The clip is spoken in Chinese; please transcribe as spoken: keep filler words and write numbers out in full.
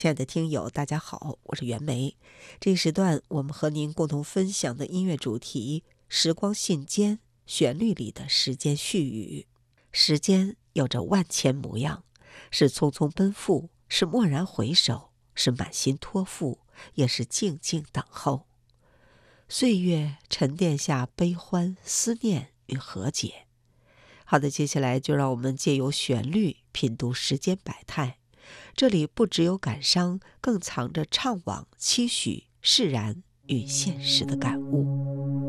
亲爱的听友，大家好，我是袁枚。这一时段我们和您共同分享的音乐主题《时光信笺》，旋律里的时间絮语。时间有着万千模样，是匆匆奔赴，是蓦然回首，是满心托付，也是静静等候。岁月沉淀下悲欢、思念与和解。好的，接下来就让我们借由旋律品读时间百态。这里不只有感伤，更藏着怅惘、期许、释然与现实的感悟。